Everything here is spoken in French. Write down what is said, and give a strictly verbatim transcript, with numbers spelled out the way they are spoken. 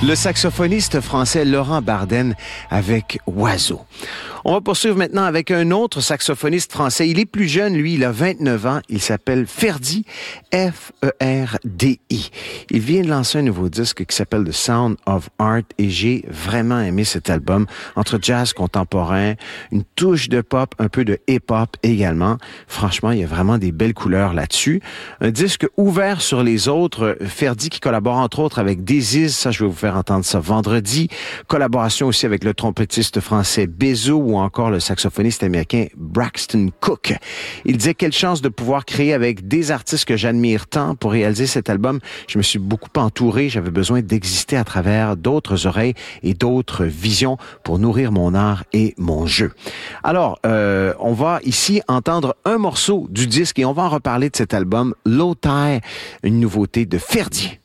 Le saxophoniste français Laurent Barden avec Oiseau. On va poursuivre maintenant avec un autre saxophoniste français. Il est plus jeune, lui, il a vingt-neuf ans. Il s'appelle Ferdi, F E R D I. Il vient de lancer un nouveau disque qui s'appelle The Sound of Art et j'ai vraiment aimé cet album. Entre jazz contemporain, une touche de pop, un peu de hip-hop également. Franchement, il y a vraiment des belles couleurs là-dessus. Un disque ouvert sur les autres. Ferdi qui collabore entre autres avec Disease, ça je vais vous faire entendre ça vendredi. Collaboration aussi avec le trompettiste français Bezo ou encore le saxophoniste américain Braxton Cook. Il disait quelle chance de pouvoir créer avec des artistes que j'admire tant. Pour réaliser cet album, je me suis beaucoup entouré. J'avais besoin d'exister à travers d'autres oreilles et d'autres visions pour nourrir mon art et mon jeu. Alors, euh, on va ici entendre un morceau du disque et on va en reparler de cet album Low Tide, une nouveauté de Ferdi.